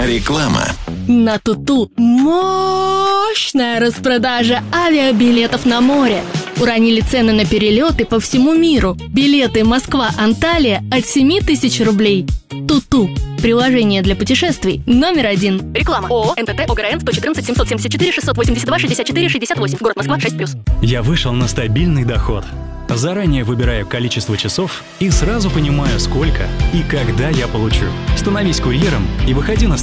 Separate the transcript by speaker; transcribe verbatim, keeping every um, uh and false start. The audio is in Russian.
Speaker 1: Реклама.
Speaker 2: На Туту мощная распродажа авиабилетов на море. Уронили цены на перелеты по всему миру. Билеты Москва-Анталия от семь тысяч рублей. Туту. Приложение для путешествий номер один.
Speaker 3: Реклама. ООО НТТ ОГРН сто четырнадцать семьсот семьдесят четыре шестьсот восемьдесят два шестьдесят четыре шестьдесят восемь. Город Москва шесть плюс.
Speaker 4: Я вышел на стабильный доход. Заранее выбираю количество часов и сразу понимаю, сколько и когда я получу. Становись курьером и выходи на